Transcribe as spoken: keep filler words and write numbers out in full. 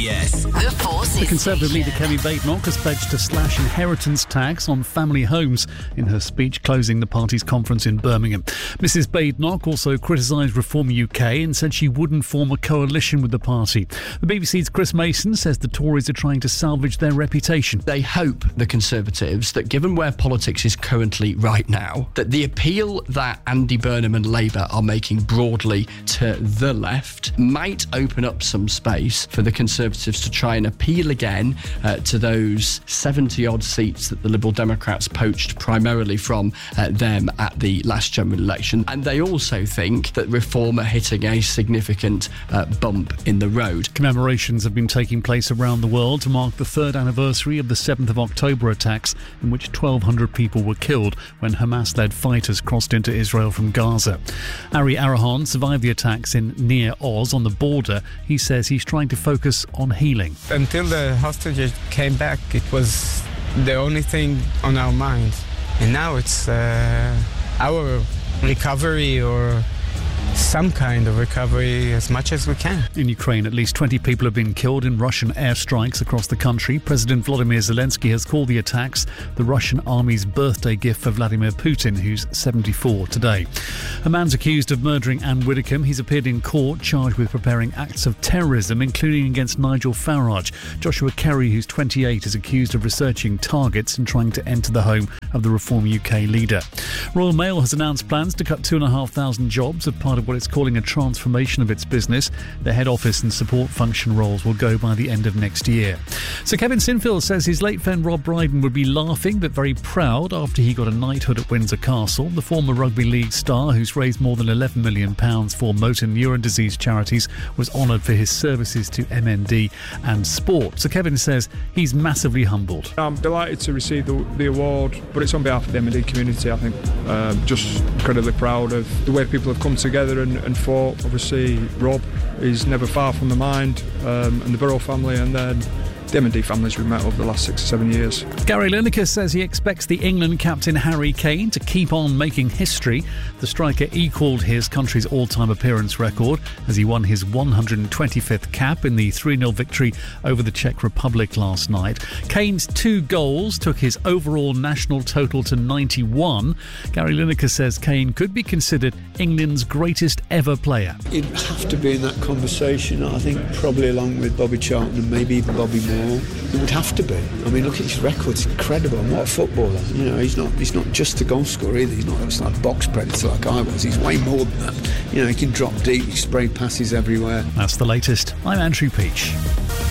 B S. The Forces The Conservative leader Station. Kemi Badenoch has pledged to slash inheritance tax on family homes in her speech closing the party's conference in Birmingham. Missus Badenoch also criticised Reform U K and said she wouldn't form a coalition with the party. The B B C's Chris Mason says the Tories are trying to salvage their reputation. They hope, the Conservatives, that given where politics is currently right now, that the appeal that Andy Burnham and Labour are making broadly to the left might open up some space for the Conservatives to try and appeal again uh, to those seventy-odd seats that the Liberal Democrats poached primarily from uh, them at the last general election. And they also think that Reform are hitting a significant uh, bump in the road. Commemorations have been taking place around the world to mark the third anniversary of the seventh of October attacks, in which twelve hundred people were killed when Hamas-led fighters crossed into Israel from Gaza. Ari Arahan survived the attacks in near Oz on the border. He says he's trying to focus on healing. Until the hostages came back, it was the only thing on our minds. And now it's uh, our recovery, or some kind of recovery, as much as we can. In Ukraine, at least twenty people have been killed in Russian airstrikes across the country. President Volodymyr Zelensky has called the attacks the Russian army's birthday gift for Vladimir Putin, who's seventy-four today. A man's accused of murdering Anne Widdecombe. He's appeared in court charged with preparing acts of terrorism, including against Nigel Farage. Joshua Kerry, who's twenty-eight, is accused of researching targets and trying to enter the home of the Reform U K leader. Royal Mail has announced plans to cut two thousand five hundred jobs as part of what it's calling a transformation of its business. The head office and support function roles will go by the end of next year. So Kevin Sinfield says his late friend Rob Brydon would be laughing but very proud after he got a knighthood at Windsor Castle. The former rugby league star, who's raised more than eleven million pounds for motor neurone disease charities, was honoured for his services to M N D and sport. So Kevin says he's massively humbled. I'm delighted to receive the, the award, but it's on behalf of the M N D community, I think. Um, just incredibly proud of the way people have come together and, and fought. Obviously, Rob is never far from the mind, um, and the Burrow family, and then the M and D families we've met over the last six or seven years. Gary Lineker says he expects the England captain Harry Kane to keep on making history. The striker equalled his country's all-time appearance record as he won his one hundred twenty-fifth cap in the three nil victory over the Czech Republic last night. Kane's two goals took his overall national total to ninety-one. Gary Lineker says Kane could be considered England's greatest ever player. You'd have to be in that conversation, I think, probably along with Bobby Charlton and maybe even Bobby Moore. It would have to be. I mean, look at his record; it's incredible. And what a footballer! You know, he's not he's not just a goal scorer either. He's not just like a box predator like I was. He's way more than that. You know, he can drop deep, he spray passes everywhere. That's the latest. I'm Andrew Peach.